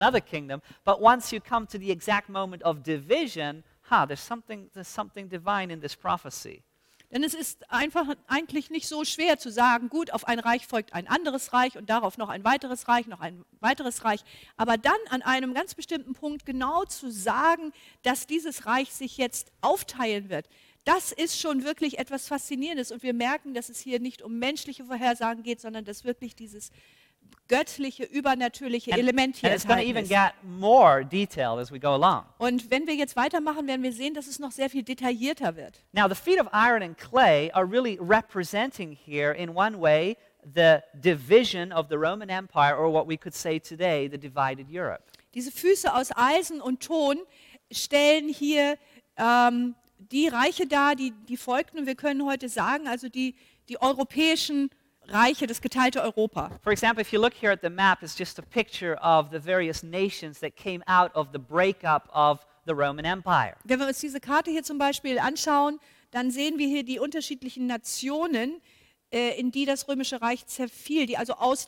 another kingdom. But once you come to the exact moment of division, there's something divine in this prophecy. Denn es ist einfach eigentlich nicht so schwer zu sagen, gut, auf ein Reich folgt ein anderes Reich und darauf noch ein weiteres Reich, noch ein weiteres Reich. Aber dann an einem ganz bestimmten Punkt genau zu sagen, dass dieses Reich sich jetzt aufteilen wird, das ist schon wirklich etwas Faszinierendes. Und wir merken, dass es hier nicht um menschliche Vorhersagen geht, sondern dass wirklich dieses göttliche, übernatürliche Element hier And it's going to enthalten even ist. get more detailed as we go along. Und wenn wir jetzt weitermachen, werden wir sehen, dass es noch sehr viel detaillierter wird. Now, the feet of iron and clay are really representing here, in one way, the division of the Roman Empire, or what we could say today, the divided Europe. Diese Füße aus Eisen und Ton stellen hier die Reiche dar, die folgten. Und wir können heute sagen, also die europäischen Reiche, das geteilte Europa. For example, if you look here at the map, it's just a picture of the various nations that came out of the breakup of the Roman Empire. Wenn wir uns diese Karte hier zum Beispiel anschauen, dann sehen wir hier die unterschiedlichen Nationen, in die das Römische Reich zerfiel, die also aus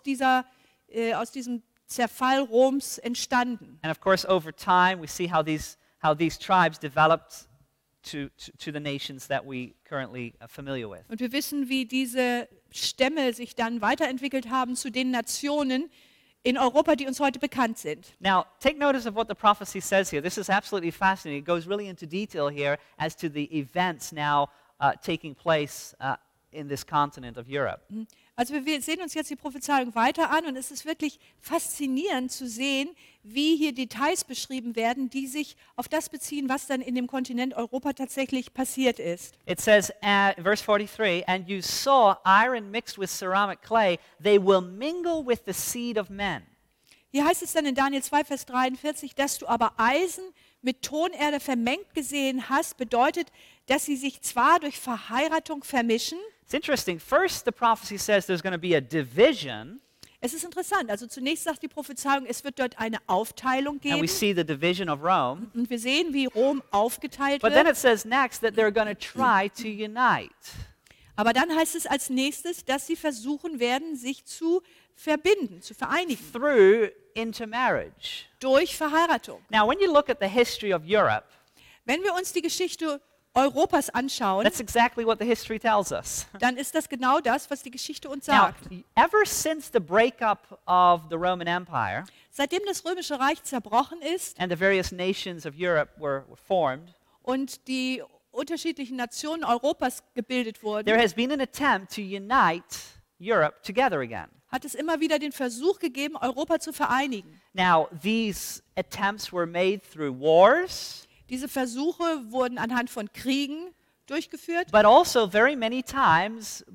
diesem Zerfall Roms entstanden. And of course, over time, we see how these tribes developed to the nations that we currently are familiar with. Und wir wissen, wie diese Stämme sich dann weiterentwickelt haben zu den Nationen in Europa, die uns heute bekannt sind. Now, take notice of what the prophecy says here. This is absolutely fascinating. It goes really into detail here as to the events now taking place in this continent of Europe. Also wir sehen uns jetzt die Prophezeiung weiter an und es ist wirklich faszinierend zu sehen, wie hier Details beschrieben werden, die sich auf das beziehen, was dann in dem Kontinent Europa tatsächlich passiert ist. It says, verse 43, "And you saw iron mixed with ceramic clay. They will mingle with the seed of men." Hier heißt es dann in Daniel 2, Vers 43, dass du aber Eisen mit Tonerde vermengt gesehen hast, bedeutet, dass sie sich zwar durch Verheiratung vermischen. It's interesting. First, the prophecy says there's going to be a division, Es ist interessant, also zunächst sagt die Prophezeiung, es wird dort eine Aufteilung and we geben see the division of Rome. und wir sehen, wie Rom aufgeteilt But then wird. it says next that they're going to try to unite Aber dann heißt es als nächstes, dass sie versuchen werden, sich zu verbinden, zu vereinigen through intermarriage. durch Verheiratung. Now, when you look at the history of Europe, Wenn wir uns die Geschichte Europas anschauen, that's exactly what the history tells us. dann ist das genau das, was die Geschichte uns Now, sagt. ever since the breakup of the Roman Empire Seitdem das Römische Reich zerbrochen ist and the various nations of Europe were formed, und die unterschiedlichen Nationen Europas gebildet there wurden, has been an attempt to unite Europe together again. hat es immer wieder den Versuch gegeben, Europa zu vereinigen. Now, these attempts were made through wars, Diese Versuche wurden anhand von Kriegen durchgeführt, but also very many times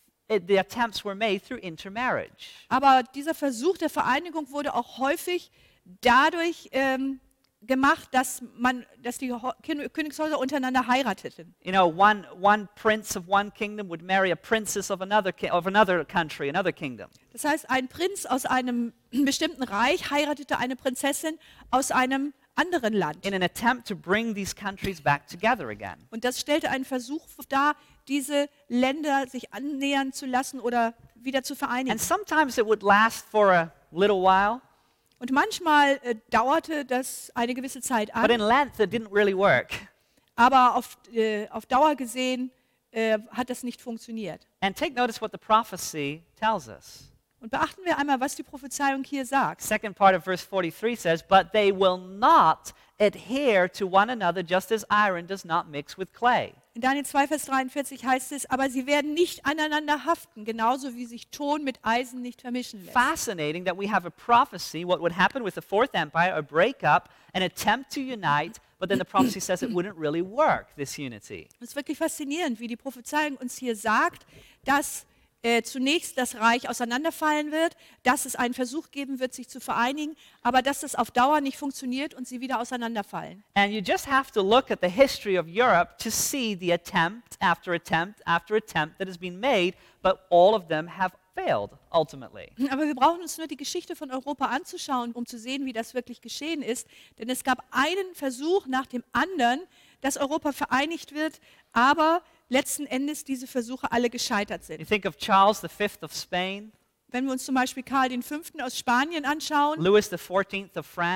the attempts were made through intermarriage. aber dieser Versuch der Vereinigung wurde auch häufig dadurch gemacht, dass die Königshäuser untereinander heirateten. You know, one prince of one kingdom would marry a princess of another country, another kingdom. Das heißt, ein Prinz aus einem bestimmten Reich heiratete eine Prinzessin aus einem anderen Land. In an attempt to bring these countries back together again. Und das stellte einen Versuch dar, diese Länder sich annähern zu lassen oder wieder zu vereinigen. And sometimes it would last for a little while, Und manchmal dauerte das eine gewisse Zeit but in an, length it didn't really work. aber auf Dauer gesehen hat das nicht funktioniert. And take notice what the prophecy tells us. Und beachten wir einmal, was die Prophezeiung hier sagt. Second part of verse 43 says, "But they will not adhere to one another just as iron does not mix with clay." In Daniel 2, Vers 43 heißt es, aber sie werden nicht aneinander haften, genauso wie sich Ton mit Eisen nicht vermischen lässt. Fascinating that we have a prophecy, what would happen with the Fourth Empire, a breakup, an attempt to unite, but then the prophecy says it wouldn't really work, this unity. Es ist wirklich faszinierend, wie die Prophezeiung uns hier sagt, dass zunächst das Reich auseinanderfallen wird, dass es einen Versuch geben wird, sich zu vereinigen, aber dass das auf Dauer nicht funktioniert und sie wieder auseinanderfallen. And you just have to look at the history of Europe to see the attempt after attempt after attempt that has been made, but all of them have failed ultimately. Aber wir brauchen uns nur die Geschichte von Europa anzuschauen, um zu sehen, wie das wirklich geschehen ist. Denn es gab einen Versuch nach dem anderen, dass Europa vereinigt wird, aber letzten Endes diese Versuche alle gescheitert You sind. think of Charles V of Spain. Wenn wir uns zum Beispiel Karl V. aus Spanien anschauen, Louis XIV of France,